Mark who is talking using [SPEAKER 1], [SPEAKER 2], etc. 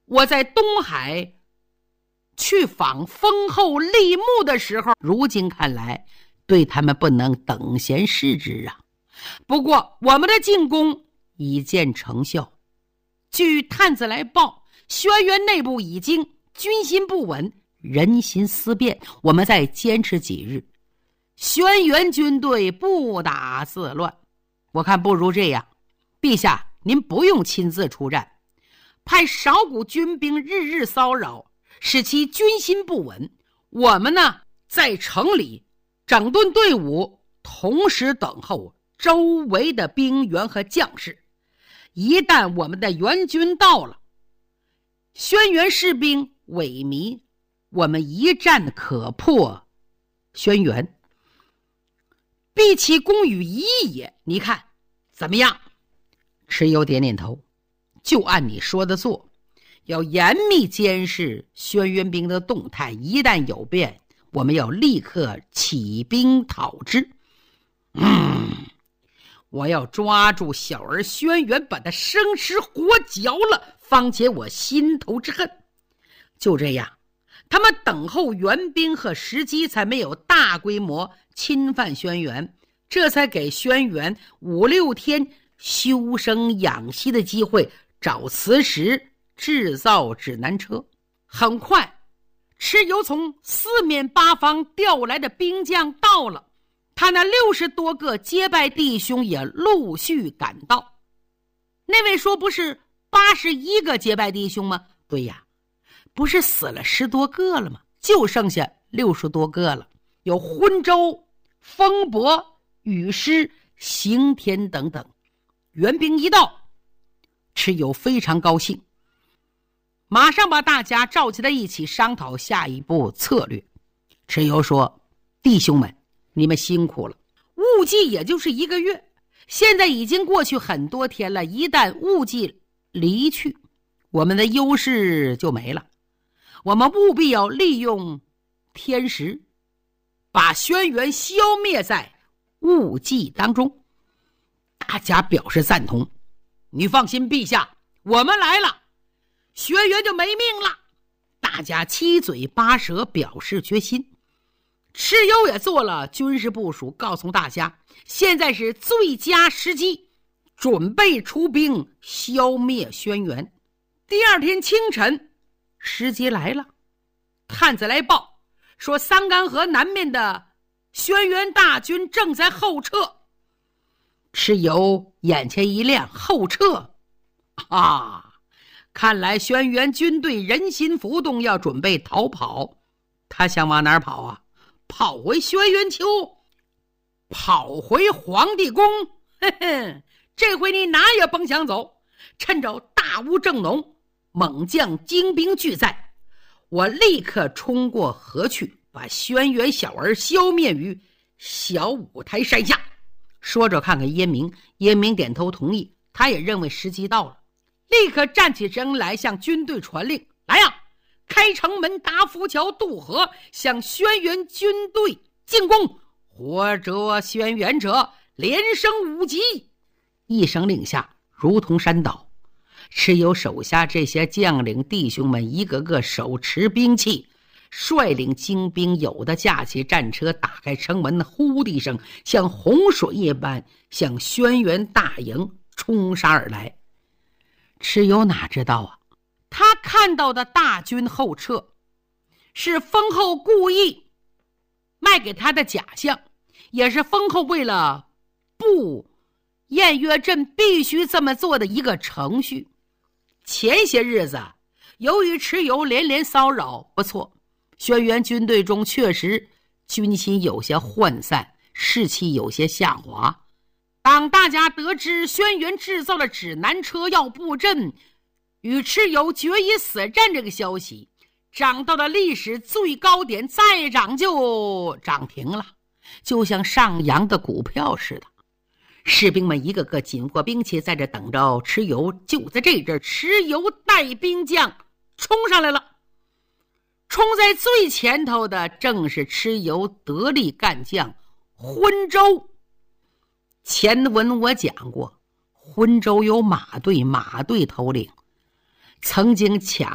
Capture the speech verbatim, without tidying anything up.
[SPEAKER 1] 我在东海去访封后立木的时候，如今看来对他们不能等闲视之啊。不过我们的进攻已见成效，据探子来报，轩辕内部已经军心不稳，人心思变，我们再坚持几日，轩辕军队不打自乱。我看不如这样，陛下您不用亲自出战，派少股军兵日日骚扰，使其军心不稳。我们呢，在城里整顿队伍，同时等候周围的兵员和将士。一旦我们的援军到了，轩辕士兵萎靡，我们一战可破轩辕，必其功于一役也。你看怎么样？蚩尤点点头，就按你说的做，要严密监视轩辕兵的动态，一旦有变，我们要立刻起兵讨之。嗯，我要抓住小儿轩辕，把他生吃活嚼了，方解我心头之恨。就这样，他们等候援兵和时机，才没有大规模侵犯轩辕，这才给轩辕五六天休生养息的机会，找磁石制造指南车。很快，蚩尤从四面八方调来的兵将到了，他那六十多个结拜弟兄也陆续赶到。那位说不是八十一个结拜弟兄吗？对呀，不是死了十多个了吗？就剩下六十多个了，有昏周、风伯、雨师、刑天等等。援兵一到，蚩尤非常高兴，马上把大家召集在一起商讨下一步策略。蚩尤说：弟兄们，你们辛苦了，雾季也就是一个月，现在已经过去很多天了，一旦雾季离去，我们的优势就没了。我们务必要利用天时，把轩辕消灭在雾季当中。大家表示赞同。你放心，陛下，我们来了，轩辕就没命了。大家七嘴八舌表示决心。蚩尤也做了军事部署，告诉大家现在是最佳时机，准备出兵消灭轩辕。第二天清晨，时机来了，探子来报说三干河南面的轩辕大军正在后撤。蚩尤眼前一亮，后撤啊！看来轩辕军队人心浮动，要准备逃跑。他想往哪儿跑啊？跑回轩辕丘，跑回皇帝宫。嘿嘿，这回你哪也甭想走。趁着大雾正浓，猛将精兵俱在，我立刻冲过河去，把轩辕小儿消灭于小五台山下。说着看看燕明，燕明点头同意，他也认为时机到了，立刻站起身来向军队传令：来呀，开城门，搭浮桥，渡河，向轩辕军队进攻，活捉轩辕者连升五级。一声令下，如同山倒，蚩尤手下这些将领弟兄们一个个手持兵器，率领精兵，有的架起战车，打开城门，呼的一声，像洪水一般向轩辕大营冲杀而来。蚩尤哪知道啊，他看到的大军后撤是封后故意卖给他的假象，也是封后为了布燕岳镇必须这么做的一个程序。前些日子由于蚩尤连连骚扰，不错，轩辕军队中确实军心有些涣散，士气有些下滑。当大家得知轩辕制造了指南车要布阵与蚩尤决一死战这个消息涨到了历史最高点，再涨就涨停了，就像上扬的股票似的。士兵们一个个紧握兵器，在这等着蚩尤。就在这阵，蚩尤带兵将冲上来了。冲在最前头的正是蚩尤得力干将昏周。前文我讲过，昏周有马队，马队头领曾经抢